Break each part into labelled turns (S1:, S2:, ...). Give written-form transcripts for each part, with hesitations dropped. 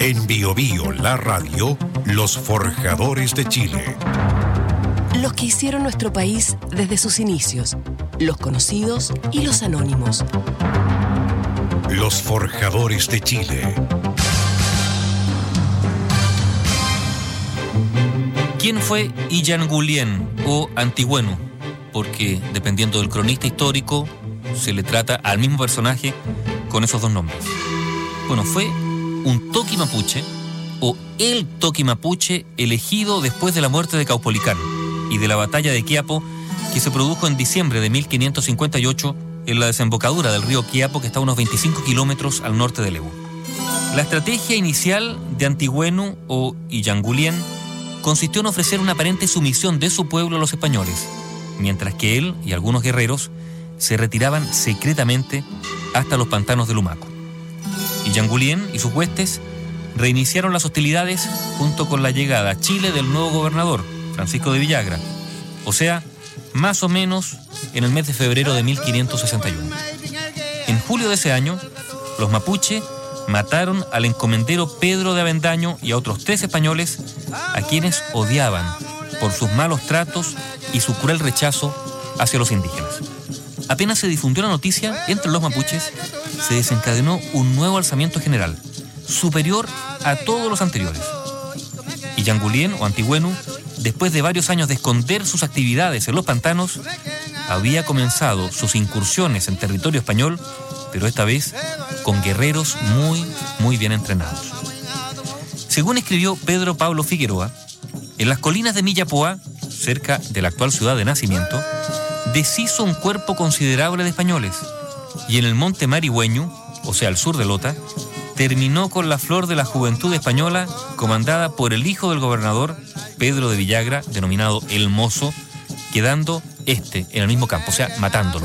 S1: En Bio Bio, la radio, los forjadores de Chile.
S2: Los que hicieron nuestro país desde sus inicios, los conocidos y los anónimos.
S1: Los forjadores de Chile.
S3: ¿Quién fue Iyangulien o Antigüeno? Porque, dependiendo del cronista histórico, se le trata al mismo personaje con esos dos nombres. Bueno, fue un toqui mapuche o el toqui mapuche elegido después de la muerte de Caupolicán y de la batalla de Quiapo, que se produjo en diciembre de 1558 en la desembocadura del río Quiapo, que está a unos 25 kilómetros al norte de Lebu. La estrategia inicial de Antigüeno o Iyangulien consistió en ofrecer una aparente sumisión de su pueblo a los españoles, mientras que él y algunos guerreros se retiraban secretamente hasta los pantanos de Lumaco. Iyangulien y sus huestes reiniciaron las hostilidades junto con la llegada a Chile del nuevo gobernador, Francisco de Villagra, o sea, más o menos en el mes de febrero de 1561. En julio de ese año, los mapuche mataron al encomendero Pedro de Avendaño y a otros 3 españoles a quienes odiaban por sus malos tratos y su cruel rechazo hacia los indígenas. Apenas se difundió la noticia entre los mapuches, se desencadenó un nuevo alzamiento general, superior a todos los anteriores. Iyangulien o Antigüeno, después de varios años de esconder sus actividades en los pantanos, había comenzado sus incursiones en territorio español, pero esta vez con guerreros muy bien entrenados. Según escribió Pedro Pablo Figueroa, en las colinas de Millapoa, cerca de la actual ciudad de Nacimiento, deshizo un cuerpo considerable de españoles, y en el monte Marigüeño, o sea, al sur de Lota, terminó con la flor de la juventud española comandada por el hijo del gobernador, Pedro de Villagra, denominado El Mozo, quedando en el mismo campo, o sea, matándolo.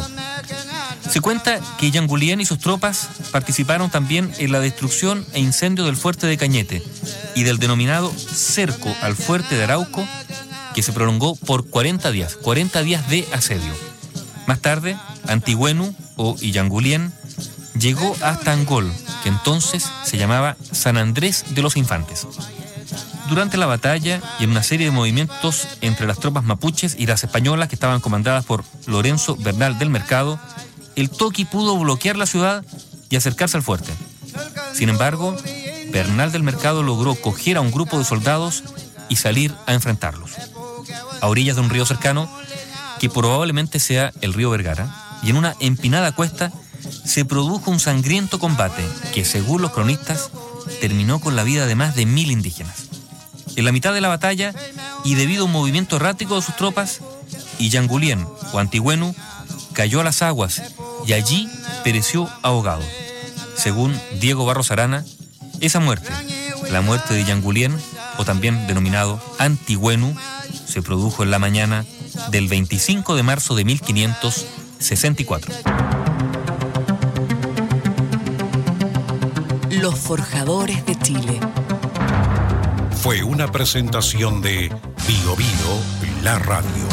S3: Se cuenta que Iyangulien y sus tropas participaron también en la destrucción e incendio del fuerte de Cañete y del denominado cerco al fuerte de Arauco, que se prolongó por 40 días de asedio. Más tarde, Antigüeno o Iyangulien llegó hasta Angol, que entonces se llamaba San Andrés de los Infantes. Durante la batalla y en una serie de movimientos entre las tropas mapuches y las españolas que estaban comandadas por Lorenzo Bernal del Mercado, el toqui pudo bloquear la ciudad y acercarse al fuerte. Sin embargo, Bernal del Mercado logró coger a un grupo de soldados y salir a enfrentarlos. A orillas de un río cercano, que probablemente sea el río Vergara, y en una empinada cuesta, se produjo un sangriento combate que, según los cronistas, terminó con la vida de más de 1000 indígenas. En la mitad de la batalla, y debido a un movimiento errático de sus tropas, Iyangulien o Antigüeno cayó a las aguas y allí pereció ahogado. Según Diego Barros Arana, esa muerte, la muerte de Iyangulien, o también denominado Antigüeno, se produjo en la mañana del 25 de marzo de 1564.
S2: Los forjadores de Chile.
S1: Fue una presentación de Bio Bio, la radio.